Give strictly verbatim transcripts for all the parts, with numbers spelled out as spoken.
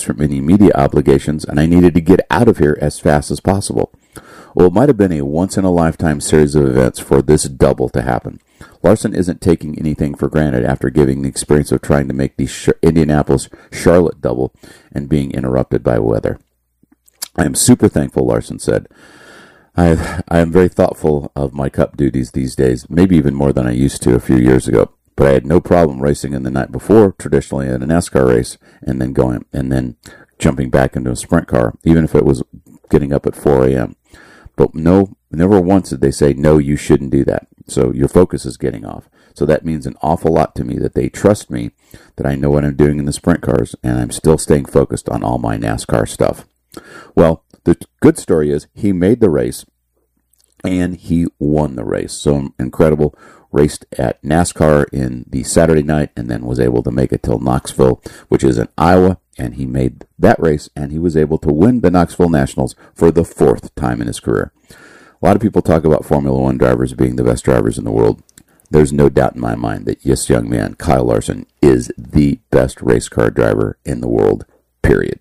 from any media obligations, and I needed to get out of here as fast as possible. Well, it might have been a once-in-a-lifetime series of events for this double to happen. Larson isn't taking anything for granted after giving the experience of trying to make the Sh- Indianapolis-Charlotte double and being interrupted by weather. I am super thankful, Larson said. I, I am very thoughtful of my cup duties these days, maybe even more than I used to a few years ago. But I had no problem racing in the night before, traditionally at a NASCAR race, and then going and then jumping back into a sprint car, even if it was getting up at four a.m. But no, never once did they say, no, you shouldn't do that. So your focus is getting off. So that means an awful lot to me that they trust me, that I know what I'm doing in the sprint cars, and I'm still staying focused on all my NASCAR stuff. Well, the good story is he made the race, and he won the race. So incredible. Raced at NASCAR in the Saturday night, and then was able to make it till Knoxville, which is in Iowa, and he made that race, and he was able to win the Knoxville Nationals for the fourth time in his career. A lot of people talk about Formula One drivers being the best drivers in the world. There's no doubt in my mind that this young man, Kyle Larson, is the best race car driver in the world, period.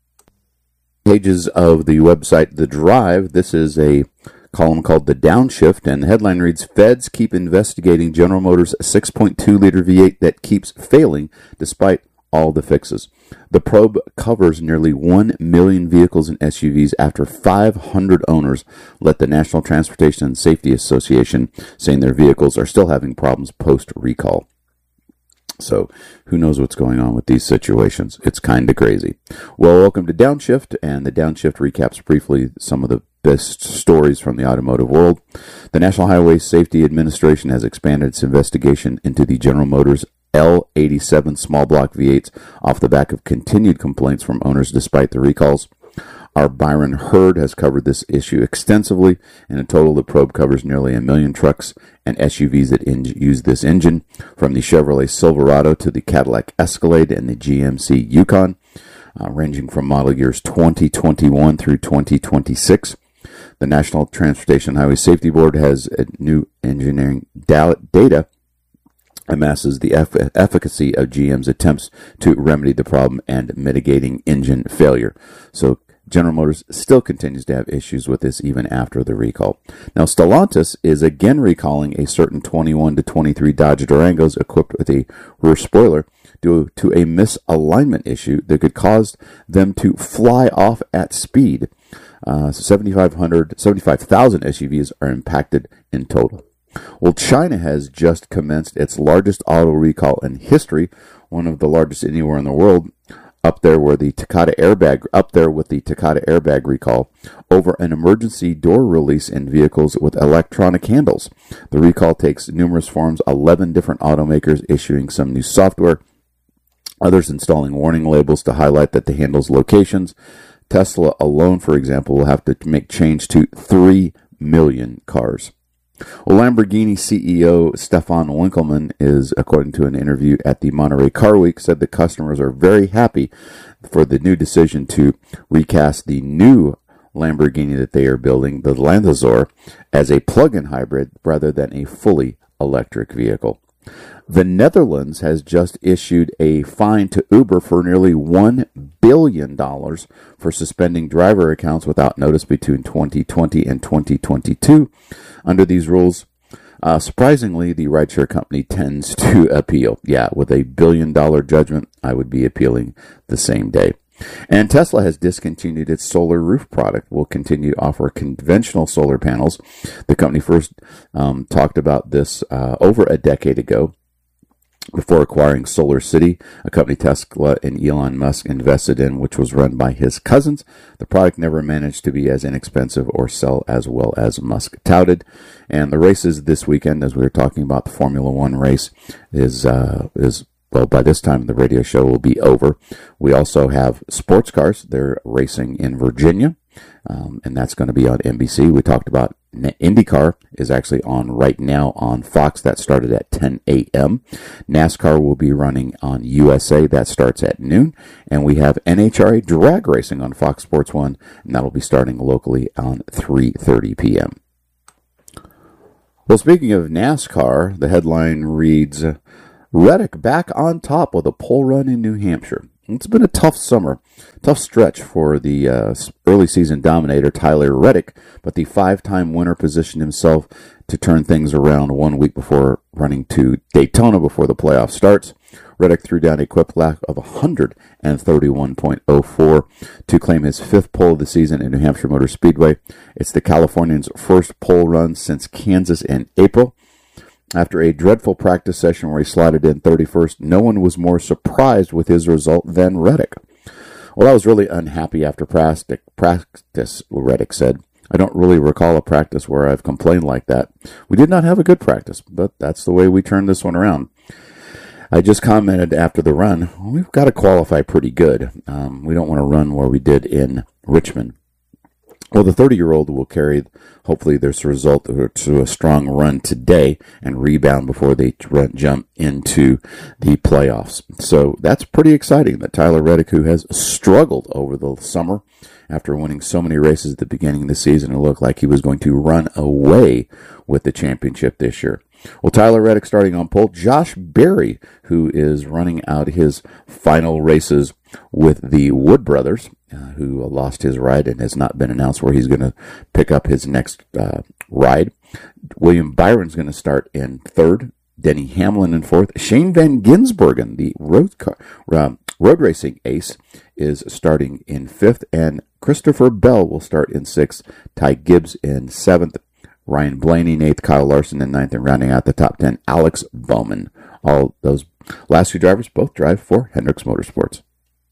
Pages of the website The Drive, this is a column called The Downshift, and the headline reads, Feds keep investigating General Motors' six point two liter V eight that keeps failing despite all the fixes. The probe covers nearly one million vehicles and S U Vs after five hundred owners let the National Transportation and Safety Association saying their vehicles are still having problems post-recall. So who knows what's going on with these situations? It's kind of crazy. Well, welcome to Downshift, and the Downshift recaps briefly some of the best stories from the automotive world. The National Highway Safety Administration has expanded its investigation into the General Motors L eighty-seven small block V eights off the back of continued complaints from owners despite the recalls. Our Byron Hurd has covered this issue extensively. In a total, the probe covers nearly a million trucks and S U Vs that in- use this engine, from the Chevrolet Silverado to the Cadillac Escalade and the G M C Yukon, uh, ranging from model years twenty twenty-one through twenty twenty-six. The National Transportation Highway Safety Board has a new engineering da- data amasses the eff- efficacy of G M's attempts to remedy the problem and mitigating engine failure. So General Motors still continues to have issues with this even after the recall. Now, Stellantis is again recalling a certain twenty-one to twenty-three Dodge Durangos equipped with a rear spoiler due to a misalignment issue that could cause them to fly off at speed. Uh, seventy-five hundred, seventy-five thousand S U Vs are impacted in total. Well, China has just commenced its largest auto recall in history, one of the largest anywhere in the world, up there where the Takata airbag, up there with the Takata airbag recall over an emergency door release in vehicles with electronic handles. The recall takes numerous forms, eleven different automakers issuing some new software, others installing warning labels to highlight that the handle's locations. Tesla alone, for example, will have to make change to three million cars. Well, Lamborghini C E O Stefan Winkelmann is, according to an interview at the Monterey Car Week, said the customers are very happy for the new decision to recast the new Lamborghini that they are building, the Landazur, as a plug-in hybrid rather than a fully electric vehicle. The Netherlands has just issued a fine to Uber for nearly one billion dollars for suspending driver accounts without notice between twenty twenty and twenty twenty-two. Under these rules, uh, surprisingly, the rideshare company tends to appeal. Yeah, with a billion dollar judgment, I would be appealing the same day. And Tesla has discontinued its solar roof product, will continue to offer conventional solar panels. The company first um, talked about this uh, over a decade ago, before acquiring Solar City, a company Tesla and Elon Musk invested in, which was run by his cousins. The product never managed to be as inexpensive or sell as well as Musk touted. And the races this weekend, as we were talking about, the Formula One race is uh, is well, by this time the radio show will be over. We also have sports cars. They're racing in Virginia, um, and that's going to be on N B C. We talked about IndyCar is actually on right now on Fox. That started at ten a.m. NASCAR will be running on U S A. That starts at noon. And we have N H R A drag racing on Fox Sports one, and that will be starting locally on three thirty p.m. Well, speaking of NASCAR, the headline reads, Reddick back on top with a pole run in New Hampshire. It's been a tough summer, tough stretch for the uh, early season dominator Tyler Reddick, but the five-time winner positioned himself to turn things around one week before running to Daytona before the playoff starts. Reddick threw down a quick lap of one thirty-one point oh four to claim his fifth pole of the season in New Hampshire Motor Speedway. It's the Californian's first pole run since Kansas in April. After a dreadful practice session where he slotted in thirty-first, no one was more surprised with his result than Reddick. Well, I was really unhappy after practice, Reddick said. I don't really recall a practice where I've complained like that. We did not have a good practice, but that's the way we turned this one around. I just commented after the run, we've got to qualify pretty good. Um, we don't want to run where we did in Richmond. Well, the thirty-year-old will carry, hopefully, this result to a strong run today and rebound before they run, jump into the playoffs. So that's pretty exciting that Tyler Reddick, who has struggled over the summer after winning so many races at the beginning of the season, it looked like he was going to run away with the championship this year. Well, Tyler Reddick starting on pole. Josh Berry, who is running out his final races with the Wood brothers, uh, who lost his ride and has not been announced where he's going to pick up his next uh, ride. William Byron's going to start in third. Denny Hamlin in fourth. Shane Van Gisbergen, the road car, uh, road racing ace, is starting in fifth. And Christopher Bell will start in sixth. Ty Gibbs in seventh. Ryan Blaney in eighth, Kyle Larson in ninth, and rounding out the top ten, Alex Bowman. All those last two drivers both drive for Hendricks Motorsports.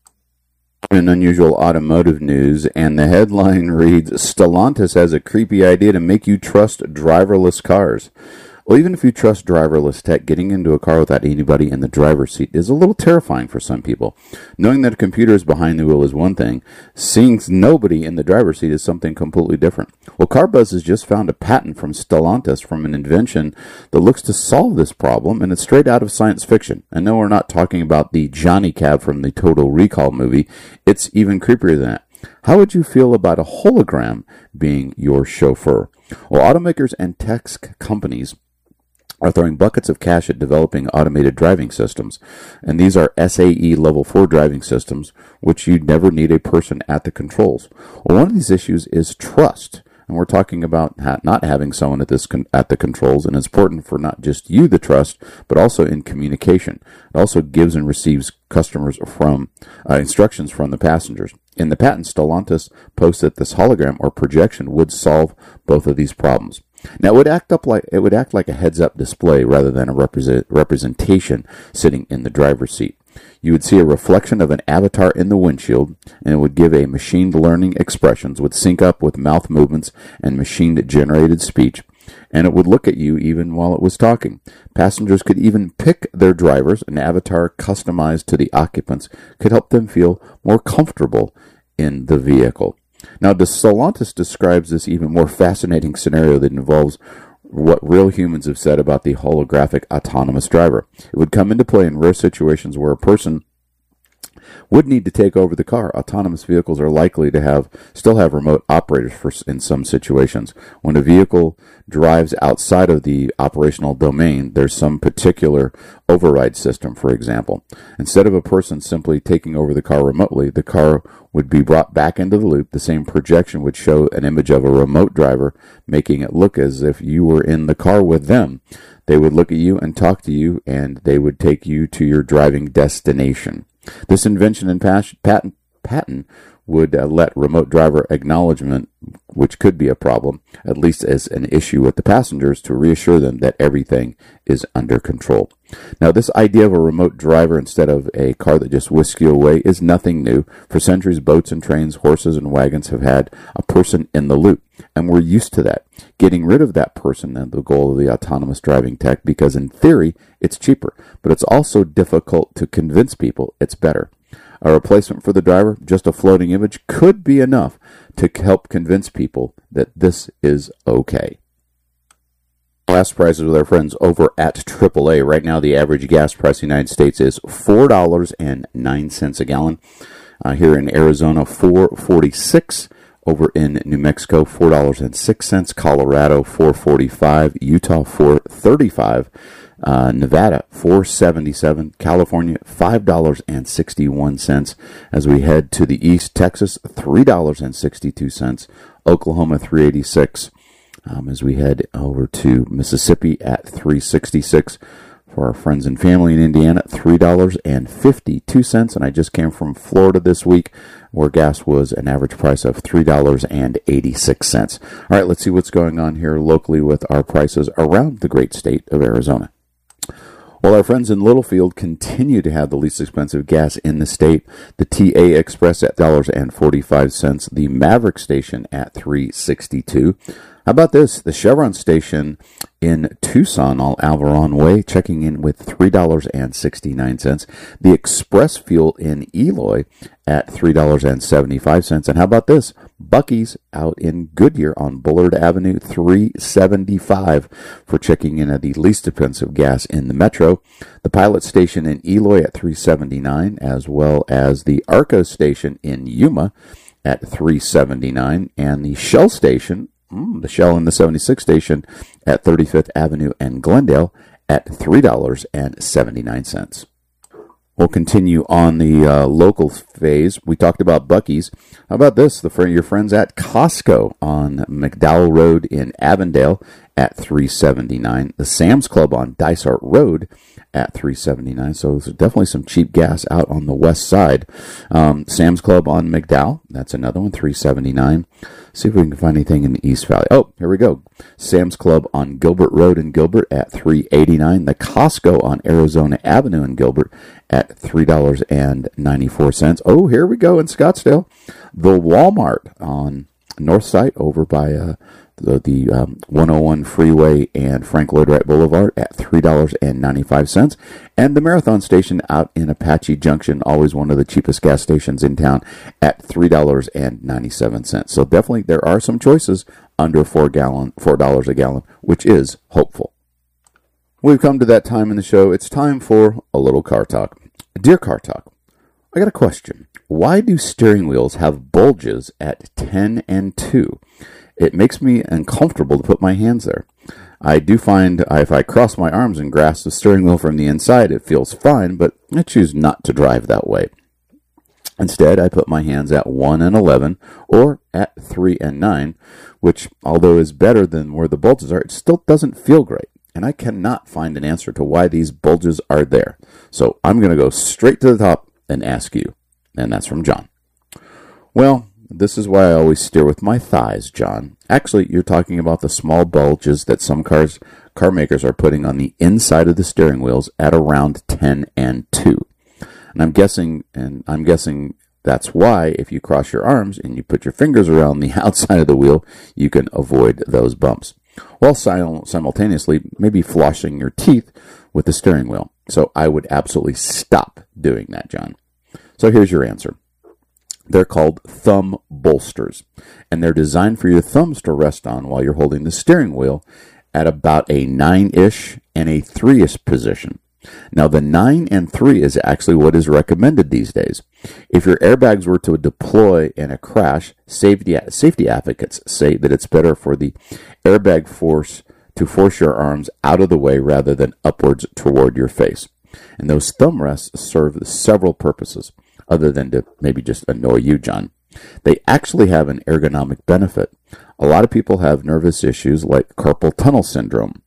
In unusual automotive news, and the headline reads, Stellantis has a creepy idea to make you trust driverless cars. Well, even if you trust driverless tech, getting into a car without anybody in the driver's seat is a little terrifying for some people. Knowing that a computer is behind the wheel is one thing. Seeing nobody in the driver's seat is something completely different. Well, CarBuzz has just found a patent from Stellantis from an invention that looks to solve this problem, and it's straight out of science fiction. I know we're not talking about the Johnny Cab from the Total Recall movie. It's even creepier than that. How would you feel about a hologram being your chauffeur? Well, automakers and tech companies are throwing buckets of cash at developing automated driving systems. And these are S A E Level four driving systems, which you'd never need a person at the controls. Well, one of these issues is trust. And we're talking about ha- not having someone at this con- at the controls, and it's important for not just you, the trust, but also in communication. It also gives and receives customers from uh, instructions from the passengers. In the patent, Stellantis posts that this hologram or projection would solve both of these problems. Now, it would act up like it would act like a heads-up display rather than a represent, representation sitting in the driver's seat. You would see a reflection of an avatar in the windshield, and it would give a machined learning expressions, would sync up with mouth movements and machine-generated speech, and it would look at you even while it was talking. Passengers could even pick their drivers. An avatar customized to the occupants could help them feel more comfortable in the vehicle. Now, Stellantis describes this even more fascinating scenario that involves what real humans have said about the holographic autonomous driver. It would come into play in rare situations where a person would need to take over the car. Autonomous vehicles are likely to have still have remote operators for, in some situations. When a vehicle drives outside of the operational domain, there's some particular override system, for example. Instead of a person simply taking over the car remotely, the car would be brought back into the loop. The same projection would show an image of a remote driver, making it look as if you were in the car with them. They would look at you and talk to you, and they would take you to your driving destination. This invention and patent, patent would uh, let remote driver acknowledgement, which could be a problem, at least as an issue with the passengers, to reassure them that everything is under control. Now, this idea of a remote driver instead of a car that just whisks you away is nothing new. For centuries, boats and trains, horses and wagons have had a person in the loop, and we're used to that. Getting rid of that person is the goal of the autonomous driving tech, because in theory, it's cheaper, but it's also difficult to convince people it's better. A replacement for the driver, just a floating image, could be enough to help convince people that this is okay. Gas prices with our friends over at triple A. Right now, the average gas price in the United States is four dollars and nine cents a gallon. Uh, here in Arizona, four dollars and forty-six cents. Over in New Mexico, four dollars and six cents. Colorado, four forty-five. Utah, four thirty-five. Uh, Nevada, four seventy-seven. California, five dollars and sixty-one cents. As we head to the east, Texas, three dollars and sixty-two cents. Oklahoma, three eighty-six. Um, as we head over to Mississippi at three sixty-six. For our friends and family in Indiana, three dollars and fifty-two cents. And I just came from Florida this week, where gas was an average price of three dollars and eighty-six cents. All right, let's see what's going on here locally with our prices around the great state of Arizona. While our friends in Littlefield continue to have the least expensive gas in the state, the T A Express at one dollar and forty-five cents, the Maverick station at three sixty-two. How about this? The Chevron station in Tucson on Alvaron Way checking in with three dollars and sixty-nine cents. The Express Fuel in Eloy at three dollars and seventy-five cents. And how about this? Buc-ee's out in Goodyear on Bullard Avenue, three seventy-five for checking in at the least expensive gas in the metro. The Pilot station in Eloy at three seventy-nine, as well as the Arco station in Yuma at three seventy-nine, and the Shell station, mm, the Shell and the seventy-six station at thirty-fifth Avenue and Glendale at three dollars and seventy-nine cents. We'll continue on the uh, local phase. We talked about Buc-ee's. How about this? The fr- your friends at Costco on McDowell Road in Avondale at three seventy-nine. The Sam's Club on Dysart Road at three seventy-nine. So there's definitely some cheap gas out on the west side. Um, Sam's Club on McDowell. That's another one, three seventy-nine. See if we can find anything in the East Valley. Oh, here we go. Sam's Club on Gilbert Road in Gilbert at three eighty-nine. The Costco on Arizona Avenue in Gilbert at three dollars and ninety-four cents. Oh, here we go in Scottsdale. The Walmart on North Side over by uh, the, the um, one oh one Freeway and Frank Lloyd Wright Boulevard at three dollars and ninety-five cents. And the Marathon Station out in Apache Junction, always one of the cheapest gas stations in town, at three dollars and ninety-seven cents. So definitely there are some choices under four gallon, four dollars a gallon, which is hopeful. We've come to that time in the show. It's time for a little car talk. Dear Car Talk, I got a question. Why do steering wheels have bulges at ten and two? It makes me uncomfortable to put my hands there. I do find if I cross my arms and grasp the steering wheel from the inside, it feels fine, but I choose not to drive that way. Instead, I put my hands at one and eleven or at three and nine, which, although is better than where the bulges are, it still doesn't feel great. And I cannot find an answer to why these bulges are there. So I'm going to go straight to the top and ask you. And that's from John. Well, this is why I always steer with my thighs, John. Actually, you're talking about the small bulges that some cars, car makers are putting on the inside of the steering wheels at around ten and two. And I'm guessing, and I'm guessing that's why if you cross your arms and you put your fingers around the outside of the wheel, you can avoid those bumps. While simultaneously maybe flossing your teeth with the steering wheel. So I would absolutely stop doing that, John. So here's your answer. They're called thumb bolsters, and they're designed for your thumbs to rest on while you're holding the steering wheel at about a nine-ish and a three-ish position. Now, the nine and three is actually what is recommended these days. If your airbags were to deploy in a crash, safety safety advocates say that it's better for the airbag force to force your arms out of the way rather than upwards toward your face. And those thumb rests serve several purposes, other than to maybe just annoy you, John. They actually have an ergonomic benefit. A lot of people have nervous issues like carpal tunnel syndrome,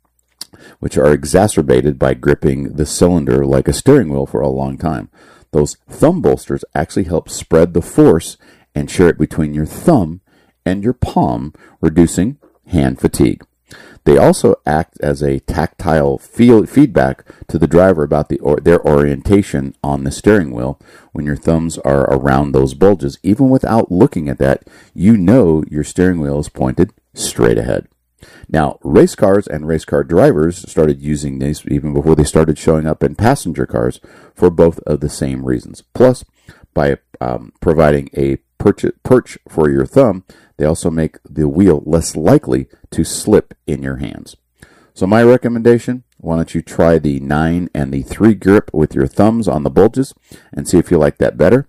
which are exacerbated by gripping the cylinder like a steering wheel for a long time. Those thumb bolsters actually help spread the force and share it between your thumb and your palm, reducing hand fatigue. They also act as a tactile feel feedback to the driver about the or, their orientation on the steering wheel. When your thumbs are around those bulges, even without looking at that, you know your steering wheel is pointed straight ahead. Now, race cars and race car drivers started using these even before they started showing up in passenger cars for both of the same reasons. Plus, by um, providing a perch, perch for your thumb, they also make the wheel less likely to slip in your hands. So my recommendation, why don't you try the nine and the three grip with your thumbs on the bulges and see if you like that better.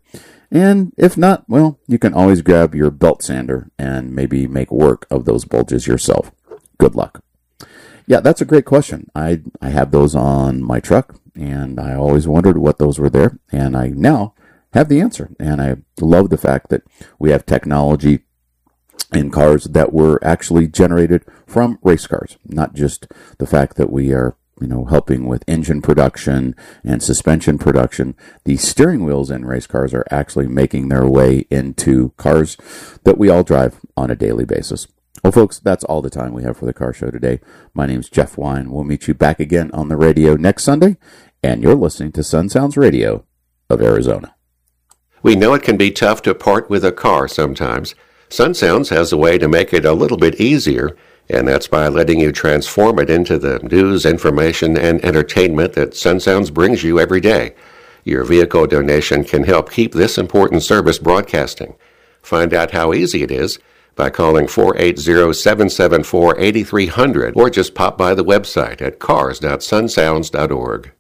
And if not, well, you can always grab your belt sander and maybe make work of those bulges yourself. Good luck. Yeah, that's a great question. I I have those on my truck, and I always wondered what those were there, and I now have the answer. And I love the fact that we have technology in cars that were actually generated from race cars, not just the fact that we are, you know, helping with engine production and suspension production. The steering wheels in race cars are actually making their way into cars that we all drive on a daily basis. Well, folks, that's all the time we have for the car show today. My name's Jeff Wine. We'll meet you back again on the radio next Sunday, and you're listening to Sun Sounds Radio of Arizona. We know it can be tough to part with a car sometimes. Sun Sounds has a way to make it a little bit easier, and that's by letting you transform it into the news, information, and entertainment that Sun Sounds brings you every day. Your vehicle donation can help keep this important service broadcasting. Find out how easy it is by calling four eight zero, seven seven four, eight three zero zero or just pop by the website at cars dot sun sounds dot org.